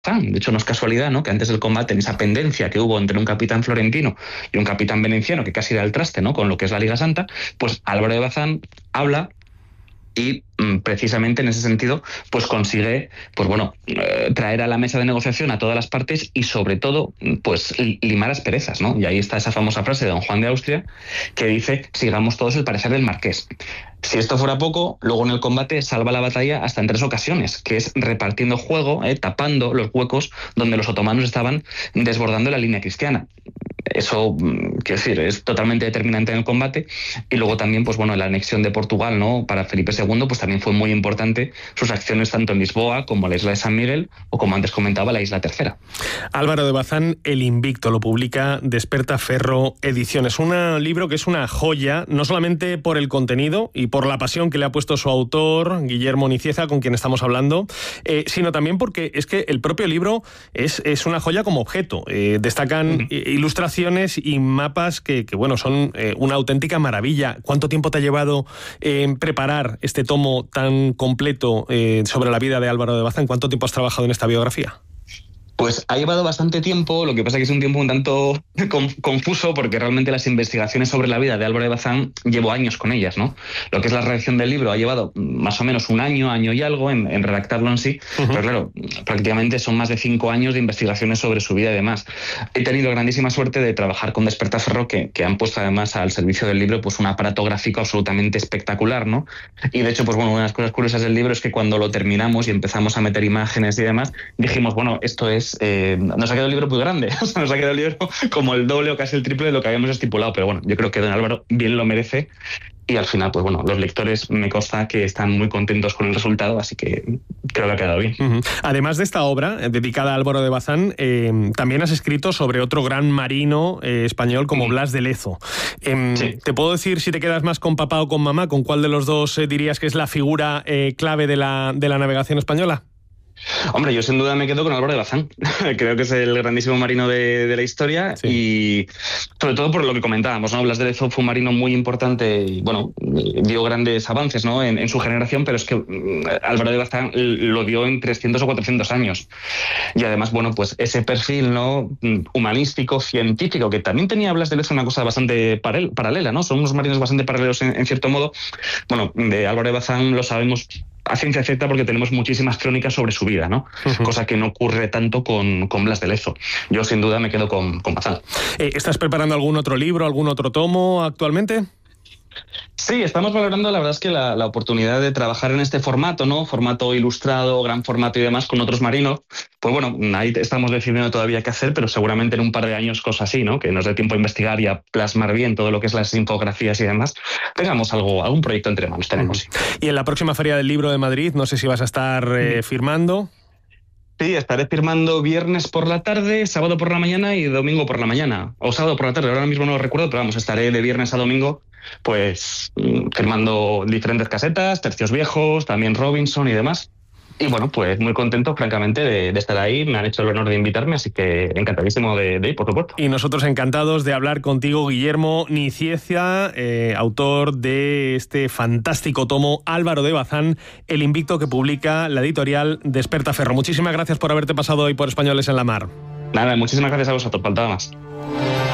De hecho, no es casualidad, ¿no?, que antes del combate, en esa pendencia que hubo entre un capitán florentino y un capitán veneciano, que casi era el traste, ¿no?, con lo que es la Liga Santa, pues Álvaro de Bazán habla y precisamente en ese sentido pues consigue traer a la mesa de negociación a todas las partes y sobre todo pues limar asperezas, ¿no? Y ahí está esa famosa frase de don Juan de Austria que dice: sigamos todos el parecer del marqués. Si esto fuera poco, luego en el combate salva la batalla hasta en 3 ocasiones, que es repartiendo juego, tapando los huecos donde los otomanos estaban desbordando la línea cristiana. Eso, quiero decir, es totalmente determinante en el combate. Y luego también, pues bueno, la anexión de Portugal, ¿no?, para Felipe II, pues también fue muy importante sus acciones tanto en Lisboa como en la isla de San Miguel o, como antes comentaba, la isla Tercera. Álvaro de Bazán, El Invicto, lo publica Despertaferro Ediciones. Un libro que es una joya, no solamente por el contenido y por la pasión que le ha puesto su autor, Guillermo Nicieza, con quien estamos hablando, sino también porque es que el propio libro es una joya como objeto. Destacan ilustraciones y mapas que bueno, son una auténtica maravilla. ¿Cuánto tiempo te ha llevado preparar este tomo tan completo sobre la vida de Álvaro de Bazán? ¿Cuánto tiempo has trabajado en esta biografía? Pues ha llevado bastante tiempo, lo que pasa es que es un tiempo un tanto confuso porque realmente las investigaciones sobre la vida de Álvaro de Bazán llevo años con ellas, ¿no? Lo que es la redacción del libro ha llevado más o menos un año y algo en redactarlo en sí, pero claro, prácticamente son más de 5 años de investigaciones sobre su vida y demás. He tenido grandísima suerte de trabajar con Despertaferro, que han puesto además al servicio del libro pues un aparato gráfico absolutamente espectacular, ¿no? Y de hecho, pues bueno, una de las cosas curiosas del libro es que cuando lo terminamos y empezamos a meter imágenes y demás, dijimos, bueno, esto es nos ha quedado el libro muy grande, o sea, nos ha quedado el libro como el doble o casi el triple de lo que habíamos estipulado, pero bueno, yo creo que don Álvaro bien lo merece y al final, pues bueno, los lectores me consta que están muy contentos con el resultado, así que creo que ha quedado bien. Además de esta obra dedicada a Álvaro de Bazán, también has escrito sobre otro gran marino español como Blas de Lezo. Sí. ¿Te puedo decir si te quedas más con papá o con mamá? ¿Con cuál de los dos dirías que es la figura clave de la navegación española? Hombre, yo sin duda me quedo con Álvaro de Bazán. Creo que es el grandísimo marino de la historia, sí. Y sobre todo por lo que comentábamos, ¿no? Blas de Lezo fue un marino muy importante y bueno, dio grandes avances, ¿no?, en su generación, pero es que Álvaro de Bazán lo dio en 300 o 400 años. Y además, bueno, pues ese perfil, ¿no?, humanístico, científico, que también tenía Blas de Lezo, una cosa bastante paralela, ¿no? Son unos marinos bastante paralelos en cierto modo. Bueno, de Álvaro de Bazán lo sabemos a ciencia cierta porque tenemos muchísimas crónicas sobre su vida, ¿no? Cosa que no ocurre tanto con Blas de Lezo. Yo sin duda me quedo con Bazán. ¿Estás preparando algún otro libro, algún otro tomo actualmente? Sí, estamos valorando, la verdad es que la oportunidad de trabajar en este formato, ¿no? Formato ilustrado, gran formato y demás, con otros marinos. Pues bueno, ahí estamos decidiendo todavía qué hacer, pero seguramente en un par de años cosas así, ¿no?, que nos dé tiempo a investigar y a plasmar bien todo lo que es las infografías y demás, tengamos algún proyecto entre manos, tenemos. Y en la próxima Feria del Libro de Madrid, no sé si vas a estar firmando. Sí, estaré firmando viernes por la tarde, sábado por la mañana y domingo por la mañana. O sábado por la tarde, ahora mismo no lo recuerdo, pero vamos, estaré de viernes a domingo pues firmando diferentes casetas, tercios viejos, también Robinson y demás. Y bueno, pues muy contento, francamente, de estar ahí. Me han hecho el honor de invitarme, así que encantadísimo de ir, por supuesto. Y nosotros encantados de hablar contigo, Guillermo Nicieza, autor de este fantástico tomo Álvaro de Bazán, El Invicto, que publica la editorial Despertaferro. Muchísimas gracias por haberte pasado hoy por Españoles en la Mar. Nada, muchísimas gracias a vosotros, faltaba más.